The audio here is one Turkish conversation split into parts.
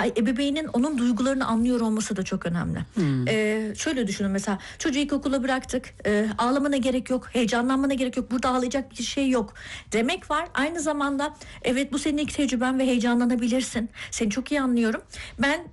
ebeveynin onun duygularını anlıyor olması da çok önemli. Şöyle düşünün, mesela çocuğu ilkokula bıraktık, ağlamana gerek yok, heyecanlanmana gerek yok, burada ağlayacak bir şey yok demek var. Aynı zamanda evet, bu senin ilk tecrüben ve heyecanlanabilirsin, seni çok iyi anlıyorum, ben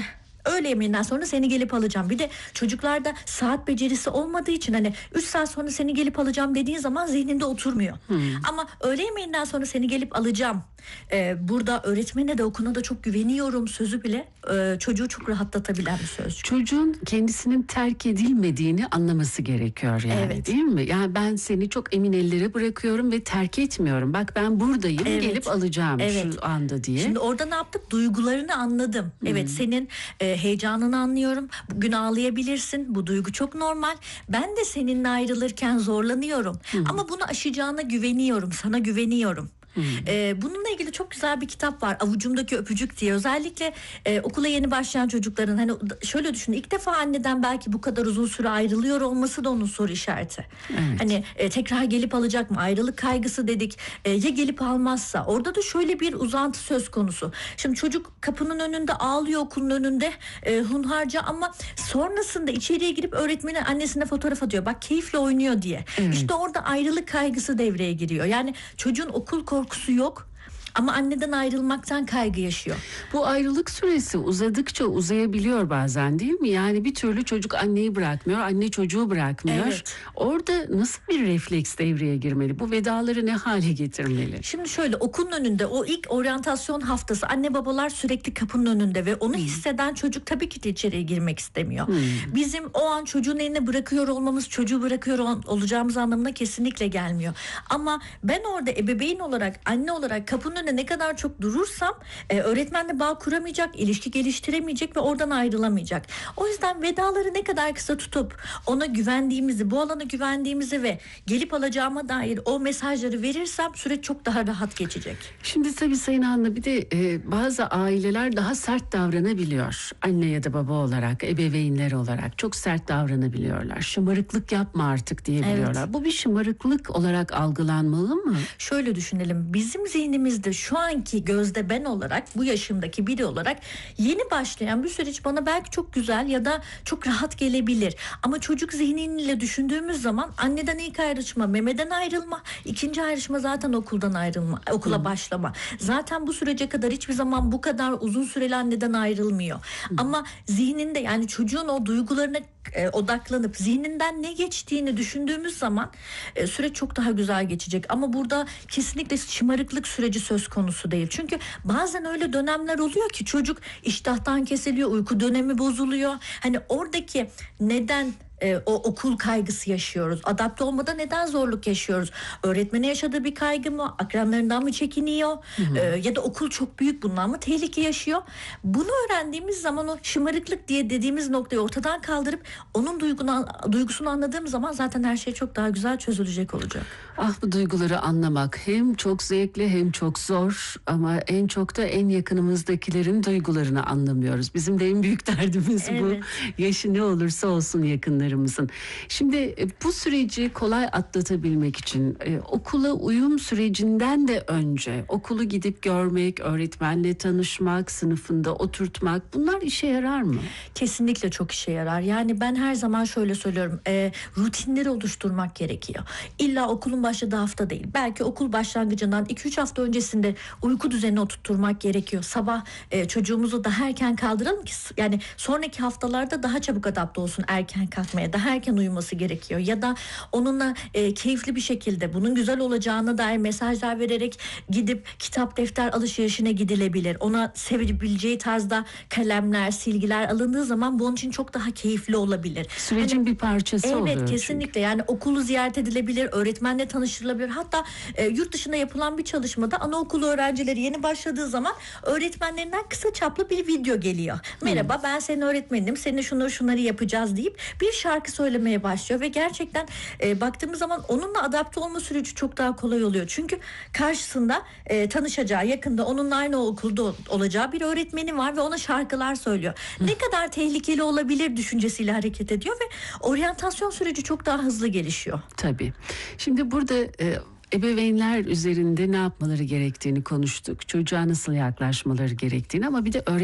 öğle yemeğinden sonra seni gelip alacağım. Bir de çocuklarda saat becerisi olmadığı için hani 3 saat sonra seni gelip alacağım dediğin zaman zihninde oturmuyor. Ama öğle yemeğinden sonra seni gelip alacağım, burada öğretmene de okula da çok güveniyorum sözü bile çocuğu çok rahatlatabilen bir söz. Çocuğun kendisinin terk edilmediğini anlaması gerekiyor yani, evet. Değil mi? Yani ben seni çok emin ellere bırakıyorum ve terk etmiyorum. Bak ben buradayım, gelip alacağım şu anda diye. Şimdi orada ne yaptık? Duygularını anladım. Evet, senin heyecanını anlıyorum. Bugün ağlayabilirsin. Bu duygu çok normal. Ben de seninle ayrılırken zorlanıyorum. Ama bunu aşacağına güveniyorum. Sana güveniyorum. Bununla ilgili çok güzel bir kitap var, Avucumdaki Öpücük diye. Özellikle okula yeni başlayan çocukların, hani şöyle düşün, ilk defa anneden belki bu kadar uzun süre ayrılıyor olması da onun soru işareti. Evet. Hani tekrar gelip alacak mı? Ayrılık kaygısı dedik. Ya gelip almazsa? Orada da şöyle bir uzantı söz konusu. Şimdi çocuk kapının önünde ağlıyor, okulun önünde hunharca, ama sonrasında içeriye girip öğretmeni annesine fotoğraf atıyor. Bak keyifle oynuyor diye. Evet. İşte orada ayrılık kaygısı devreye giriyor. Yani çocuğun okul korkusu yok ama anneden ayrılmaktan kaygı yaşıyor. Bu ayrılık süresi uzadıkça uzayabiliyor bazen, değil mi? Yani bir türlü çocuk anneyi bırakmıyor, anne çocuğu bırakmıyor. Evet. Orada nasıl bir refleks devreye girmeli? Bu vedaları ne hale getirmeli? Şimdi şöyle, okulun önünde o ilk oryantasyon haftası anne babalar sürekli kapının önünde ve onu hisseden çocuk tabii ki de içeriye girmek istemiyor. Bizim o an çocuğun eline bırakıyor olmamız çocuğu bırakıyor olacağımız anlamına kesinlikle gelmiyor. Ama ben orada ebeveyn olarak, anne olarak kapının önünde ne kadar çok durursam öğretmenle bağ kuramayacak, ilişki geliştiremeyecek ve oradan ayrılamayacak. O yüzden vedaları ne kadar kısa tutup ona güvendiğimizi, bu alana güvendiğimizi ve gelip alacağıma dair o mesajları verirsem süreç çok daha rahat geçecek. Şimdi tabii Sayın Hanım, bir de bazı aileler daha sert davranabiliyor. Anne ya da baba olarak, ebeveynler olarak çok sert davranabiliyorlar. Şımarıklık yapma artık diyebiliyorlar. Evet. Bu bir şımarıklık olarak algılanmalı mı? Şöyle düşünelim, bizim zihnimizde şu anki gözde ben olarak, bu yaşımdaki biri olarak yeni başlayan bir süreç bana belki çok güzel ya da çok rahat gelebilir. Ama çocuk zihniyle düşündüğümüz zaman anneden ilk ayrışma memeden ayrılma, ikinci ayrışma zaten okuldan ayrılma, okula başlama. Zaten bu sürece kadar hiçbir zaman bu kadar uzun süreli anneden ayrılmıyor. Ama zihninde, yani çocuğun o duygularına odaklanıp zihninden ne geçtiğini düşündüğümüz zaman süreç çok daha güzel geçecek. Ama burada kesinlikle şımarıklık süreci söz konusu değil. Çünkü bazen öyle dönemler oluyor ki çocuk iştahtan kesiliyor, uyku dönemi bozuluyor. Hani oradaki neden o okul kaygısı yaşıyoruz? Adapte olmada neden zorluk yaşıyoruz? Öğretmene yaşadığı bir kaygı mı? Akranlarından mı çekiniyor? Ya da okul çok büyük, bundan mı tehlike yaşıyor? Bunu öğrendiğimiz zaman o şımarıklık diye dediğimiz noktayı ortadan kaldırıp onun duygusunu anladığım zaman zaten her şey çok daha güzel çözülecek olacak. Ah, bu duyguları anlamak hem çok zevkli hem çok zor, ama en çok da en yakınımızdakilerin duygularını anlamıyoruz. Bizim de en büyük derdimiz bu. Evet. Yaşı ne olursa olsun yakınlarımızın. Şimdi bu süreci kolay atlatabilmek için okula uyum sürecinden de önce okulu gidip görmek, öğretmenle tanışmak, sınıfında oturtmak, bunlar işe yarar mı? Kesinlikle çok işe yarar. Yani ben her zaman şöyle söylüyorum, rutinleri oluşturmak gerekiyor. İlla okulun başladığı hafta değil. Belki okul başlangıcından 2-3 hafta öncesinde uyku düzenini oturtturmak gerekiyor. Sabah çocuğumuzu daha erken kaldıralım ki yani sonraki haftalarda daha çabuk adapte olsun, erken kalkmaya, daha erken uyuması gerekiyor. Ya da onunla keyifli bir şekilde bunun güzel olacağına dair mesajlar vererek gidip kitap defter alışverişine gidilebilir. Ona sevebileceği tarzda kalemler, silgiler alındığı zaman bu onun için çok daha keyifli olabilir. Sürecin bir parçası oluyor. Evet, kesinlikle. Çünkü. Yani okulu ziyaret edilebilir, öğretmenle tanıştırılabilir. Hatta yurt dışında yapılan bir çalışmada anaokulu öğrencileri yeni başladığı zaman öğretmenlerinden kısa çaplı bir video geliyor. Merhaba, ben senin öğretmenim, seninle şunları yapacağız deyip bir şarkı söylemeye başlıyor ve gerçekten baktığımız zaman onunla adapte olma süreci çok daha kolay oluyor. Çünkü karşısında tanışacağı, yakında onunla aynı okulda olacağı bir öğretmeni var ve ona şarkılar söylüyor. Ne kadar tehlikeli olabilir düşüncesiyle hareket ediyor ve oryantasyon süreci çok daha hızlı gelişiyor. Tabii. Şimdi burada ebeveynler üzerinde ne yapmaları gerektiğini konuştuk. Çocuğa nasıl yaklaşmaları gerektiğini, ama bir de